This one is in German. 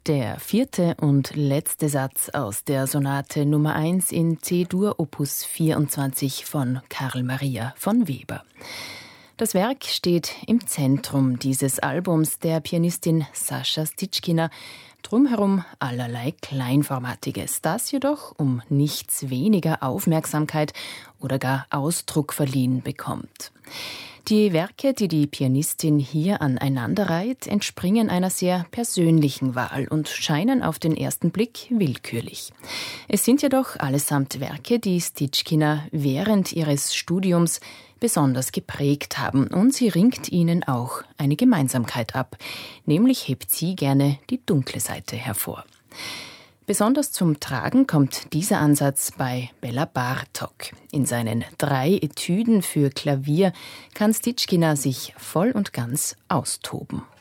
Der vierte und letzte Satz aus der Sonate Nummer 1 in C-Dur Opus 24 von Karl Maria von Weber. Das Werk steht im Zentrum dieses Albums der Pianistin Sascha Stitschkina, drumherum allerlei Kleinformatiges, das jedoch um nichts weniger Aufmerksamkeit oder gar Ausdruck verliehen bekommt. Die Werke, die die Pianistin hier aneinanderreiht, entspringen einer sehr persönlichen Wahl und scheinen auf den ersten Blick willkürlich. Es sind jedoch allesamt Werke, die Stitschkina während ihres Studiums besonders geprägt haben, und sie ringt ihnen auch eine Gemeinsamkeit ab, nämlich hebt sie gerne die dunkle Seite hervor. Besonders zum Tragen kommt dieser Ansatz bei Bela Bartok. In seinen 3 Etüden für Klavier kann Stitschkina sich voll und ganz austoben.